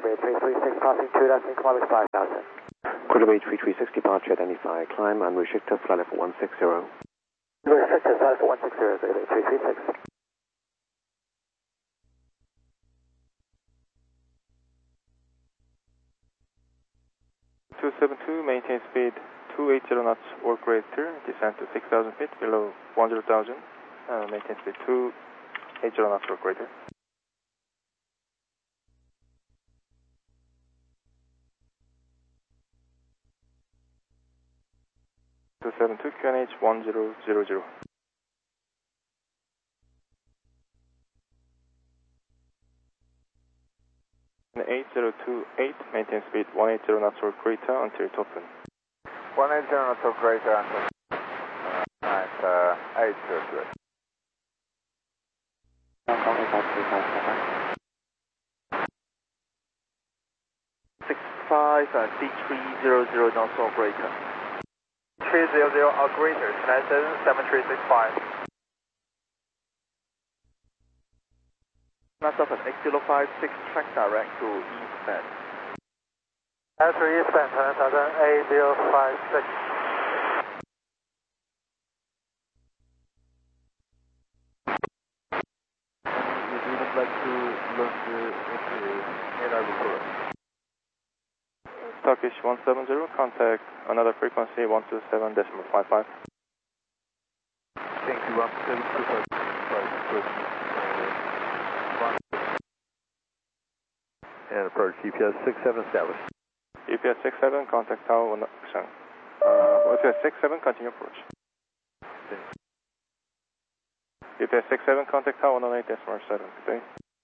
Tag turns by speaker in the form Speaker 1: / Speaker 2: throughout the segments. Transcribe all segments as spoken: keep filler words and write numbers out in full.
Speaker 1: Quarter three three six, passing two thousand kilometers, five thousand.
Speaker 2: Quarter three three six, departure identify, climb unrestricted, flight level one six zero.
Speaker 1: Restricted, flight level one six zero, Quarter three three six.
Speaker 3: two seven two, maintain speed two eighty knots or greater, descend to six thousand feet below one hundred thousand, uh, maintain speed two eighty knots or greater. two seven two, Q N H one zero zero zero. eight zero two eight, maintain speed one eighty knots or greater until top wind.
Speaker 4: one eighty knots or greater until uh, at uh, eight zero two eight.
Speaker 5: six five uh, C three zero zero knots or greater.
Speaker 4: three zero zero or greater, Canadian seven three six five.
Speaker 5: Massive X zero five six, track direct to eastbound.
Speaker 1: Answer eastbound, Canadian A zero five six.
Speaker 5: Would you like to learn the radar recorder?
Speaker 3: Turkish one seven zero, contact another frequency one two seven point five five.
Speaker 5: Thank you, one seven two five. And approach G P S six seven established.
Speaker 3: G P S six seven, contact tower one, sorry. Uh, G P S six seven, continue approach. G P S six seven, contact tower one oh eight decimal seven, good day.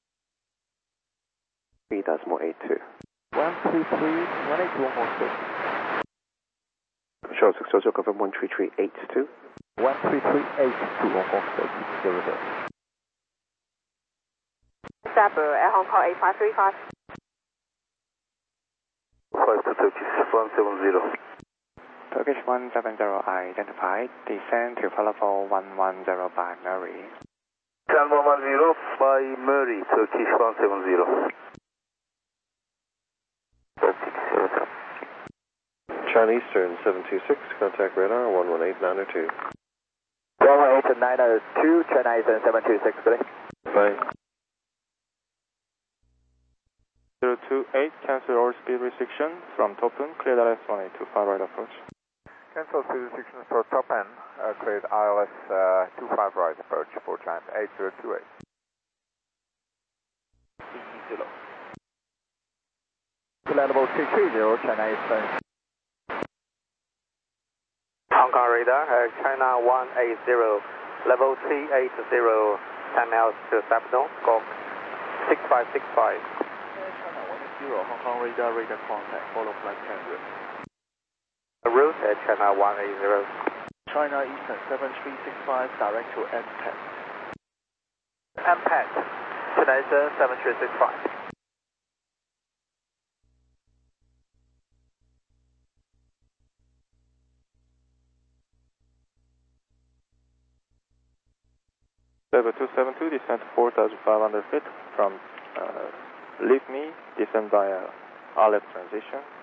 Speaker 2: three decimal eight two.
Speaker 5: one three three, one eight two one four six.
Speaker 2: Control six zero zero, confirm one three three eight two.
Speaker 5: one three three eight two one four six, zero zero.
Speaker 6: Sapper at Hong Kong eight five three five.
Speaker 4: five to Turkish one seven zero.
Speaker 1: Turkish one seven zero, identified, descend to flight level one one zero by Murray.
Speaker 4: one one zero by Murray, Turkish one seven zero.
Speaker 2: China Eastern seven two six, contact radar one one eight nine zero two.
Speaker 1: one one eight nine zero two, China Eastern seven two six, good day.
Speaker 2: Bye.
Speaker 3: zero two eight, cancel all speed restriction from top wind, clear I L S one eight two five right approach.
Speaker 4: Cancel speed restrictions for top end, uh, cleared I L S uh, two five right approach for China eight zero two eight.
Speaker 5: Zero. Flight level three three zero, China Eastern.
Speaker 1: Hong Kong radar, uh, China one eight zero, level three eight zero, ten miles to Sabno, Gulf six five six five.
Speaker 5: China one eight zero, Hong Kong radar, radar contact, follow flight ten.
Speaker 1: Route at China one eight zero.
Speaker 5: China Eastern seven three six five, direct to M P E T.
Speaker 1: M P E T, China Eastern seven three six five.
Speaker 3: Level two seven two, descend to four thousand five hundred feet from uh, leave me, descend via R L F transition.